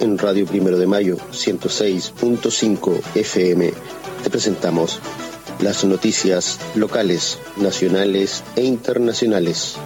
en Radio Primero de Mayo 106.5 FM. Te presentamos las noticias locales, nacionales e internacionales.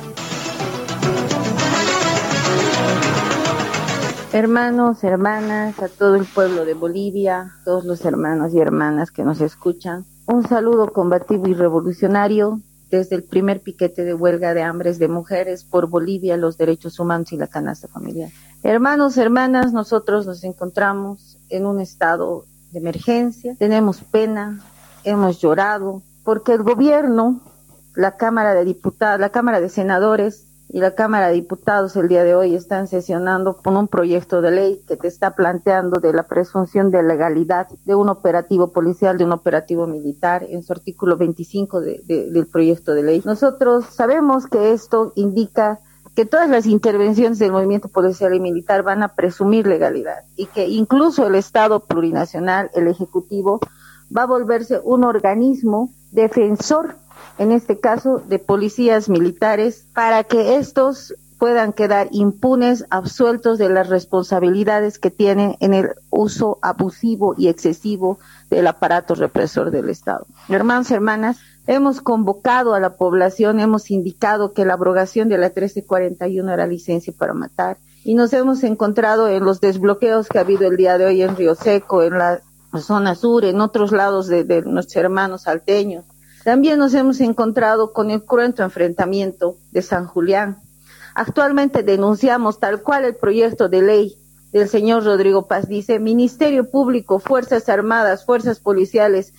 Hermanos, hermanas, a todo el pueblo de Bolivia, todos los hermanos y hermanas que nos escuchan, un saludo combativo y revolucionario desde el primer piquete de huelga de hambres de mujeres por Bolivia, los derechos humanos y la canasta familiar. Hermanos, hermanas, nosotros nos encontramos en un estado de emergencia, tenemos pena, hemos llorado, porque el gobierno, la Cámara de Diputados, la Cámara de Senadores y la Cámara de Diputados el día de hoy están sesionando con un proyecto de ley que te está planteando de la presunción de legalidad de un operativo policial, de un operativo militar, en su artículo 25 del proyecto de ley. Nosotros sabemos que esto indica que todas las intervenciones del movimiento policial y militar van a presumir legalidad y que incluso el Estado plurinacional, el Ejecutivo, va a volverse un organismo defensor, en este caso, de policías militares, para que estos puedan quedar impunes, absueltos de las responsabilidades que tienen en el uso abusivo y excesivo del aparato represor del Estado. Hermanos, hermanas, hemos convocado a la población, hemos indicado que la abrogación de la 1341 era licencia para matar, y nos hemos encontrado en los desbloqueos que ha habido el día de hoy en Río Seco, en la zona sur, en otros lados de nuestros hermanos salteños. También nos hemos encontrado con el cruento enfrentamiento de San Julián. Actualmente denunciamos tal cual el proyecto de ley del señor Rodrigo Paz dice: Ministerio Público, Fuerzas Armadas, Fuerzas Policiales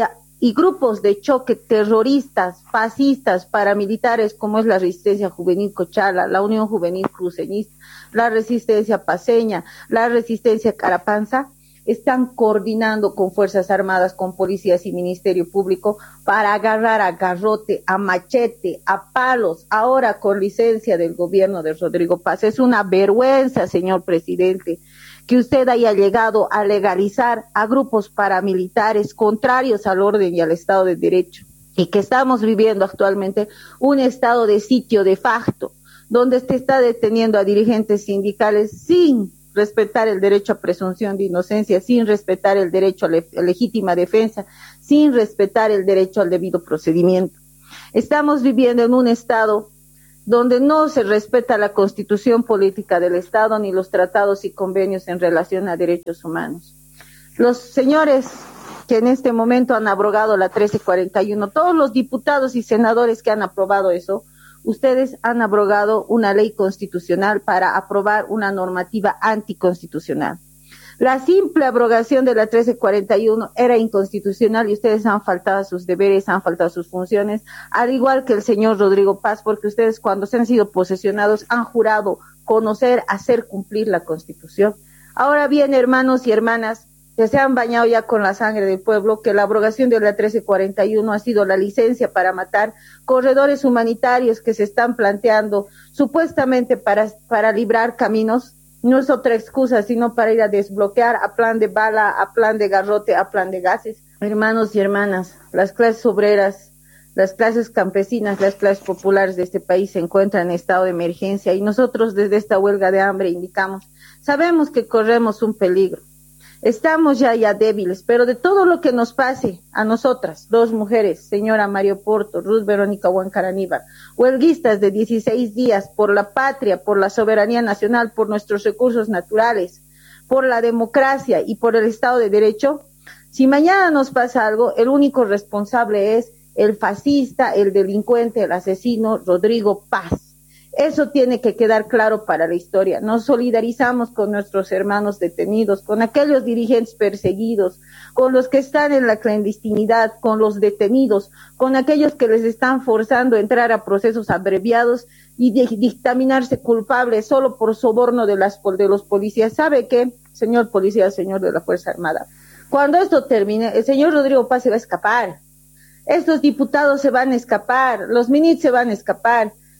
y grupos de choque terroristas, fascistas, paramilitares como es la Resistencia Juvenil Cochala, la Unión Juvenil Cruceñista, la Resistencia Paceña, la Resistencia Carapanza, están coordinando con Fuerzas Armadas, con policías y Ministerio Público para agarrar a garrote, a machete, a palos, ahora con licencia del gobierno de Rodrigo Paz. Es una vergüenza, señor presidente, que usted haya llegado a legalizar a grupos paramilitares contrarios al orden y al Estado de Derecho, y que estamos viviendo actualmente un estado de sitio de facto, donde se está deteniendo a dirigentes sindicales sin respetar el derecho a presunción de inocencia, sin respetar el derecho a legítima defensa, sin respetar el derecho al debido procedimiento. Estamos viviendo en un estado donde no se respeta la constitución política del Estado ni los tratados y convenios en relación a derechos humanos. Los señores que en este momento han abrogado la 1341, todos los diputados y senadores que han aprobado eso, ustedes han abrogado una ley constitucional para aprobar una normativa anticonstitucional. La simple abrogación de la 1341 era inconstitucional y ustedes han faltado a sus deberes, han faltado a sus funciones, al igual que el señor Rodrigo Paz, porque ustedes cuando se han sido posesionados han jurado conocer, hacer cumplir la Constitución. Ahora bien, hermanos y hermanas, que se han bañado ya con la sangre del pueblo, que la abrogación de la 1341 ha sido la licencia para matar, corredores humanitarios que se están planteando supuestamente para librar caminos, no es otra excusa sino para ir a desbloquear a plan de bala, a plan de garrote, a plan de gases. Hermanos y hermanas, las clases obreras, las clases campesinas, las clases populares de este país se encuentran en estado de emergencia y nosotros desde esta huelga de hambre indicamos, sabemos que corremos un peligro. Estamos ya débiles, pero de todo lo que nos pase a nosotras, dos mujeres, señora Mario Porto, Ruth Verónica Huancaráníbar, huelguistas de 16 días por la patria, por la soberanía nacional, por nuestros recursos naturales, por la democracia y por el Estado de Derecho, si mañana nos pasa algo, el único responsable es el fascista, el delincuente, el asesino Rodrigo Paz. Eso tiene que quedar claro para la historia. Nos solidarizamos con nuestros hermanos detenidos, con aquellos dirigentes perseguidos, con los que están en la clandestinidad, con los detenidos, con aquellos que les están forzando a entrar a procesos abreviados y dictaminarse culpables solo por soborno de los policías. ¿Sabe qué, señor policía, señor de la Fuerza Armada? Cuando esto termine, el señor Rodrigo Paz se va a escapar. Estos diputados se van a escapar, los ministros se van a escapar.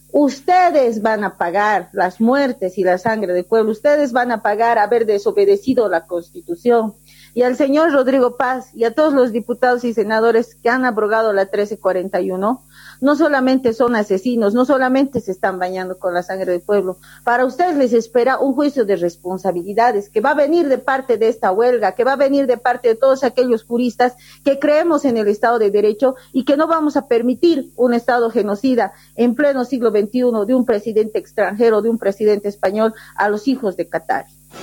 Ustedes van a pagar las muertes y la sangre del pueblo, ustedes van a pagar haber desobedecido la Constitución. Y al señor Rodrigo Paz y a todos los diputados y senadores que han abrogado la 1341, no solamente son asesinos, no solamente se están bañando con la sangre del pueblo, para ustedes les espera un juicio de responsabilidades que va a venir de parte de esta huelga, que va a venir de parte de todos aquellos juristas que creemos en el Estado de Derecho y que no vamos a permitir un Estado genocida en pleno siglo XXI de un presidente extranjero, de un presidente español a los hijos de Qatar.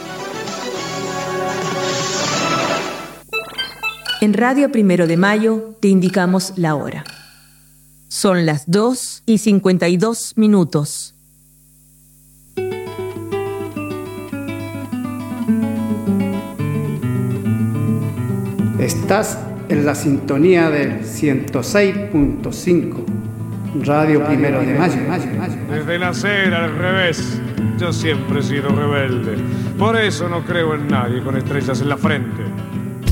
En Radio 1 de Mayo te indicamos la hora. Son las 2:52. Estás en la sintonía del 106.5, Radio 1 de Mayo. Desde nacer al revés, yo siempre he sido rebelde. Por eso no creo en nadie con estrellas en la frente.